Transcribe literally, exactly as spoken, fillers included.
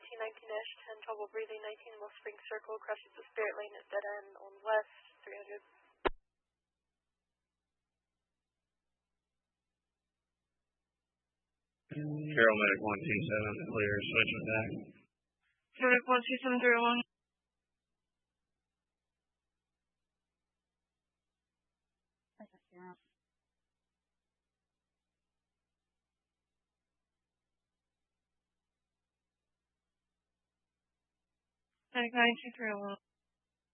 nineteen, nineteen dash ten, trouble breathing, nineteen Mill Spring Circle, crashes the Spirit Lane at dead end on west, three hundred. Carroll Medic one two seven, clear, switching back. Medic one two seven three one. Medic nine two three one.